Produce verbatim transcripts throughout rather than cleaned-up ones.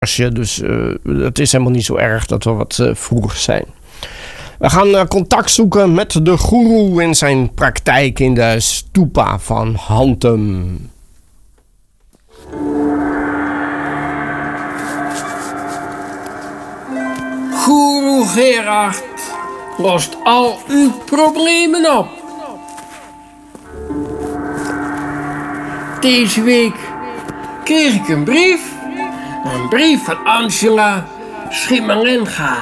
Dus uh, het is helemaal niet zo erg dat we wat uh, vroeger zijn. We gaan uh, contact zoeken met de goeroe in zijn praktijk in de stupa van Hantem. Goeroe Gerard lost al uw problemen op. Deze week kreeg ik een brief. Een brief van Angela Schimmelenga.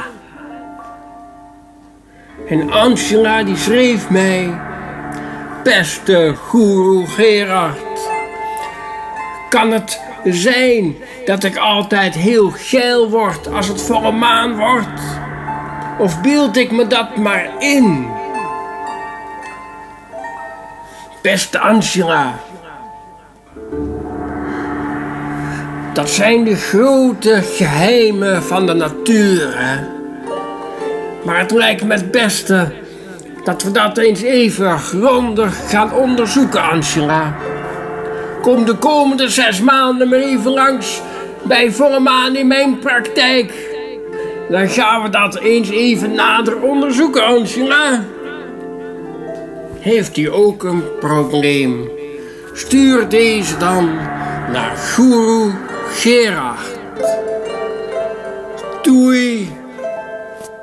En Angela die schreef mij: beste goeroe Gerard, kan het zijn dat ik altijd heel geil word als het volle maan wordt? Of beeld ik me dat maar in? Beste Angela, dat zijn de grote geheimen van de natuur, hè? Maar het lijkt me het beste dat we dat eens even grondig gaan onderzoeken, Angela. Kom de komende zes maanden maar even langs bij volle maan in mijn praktijk. Dan gaan we dat eens even nader onderzoeken, Angela. Heeft u ook een probleem? Stuur deze dan naar goeroe Gerard. Doei!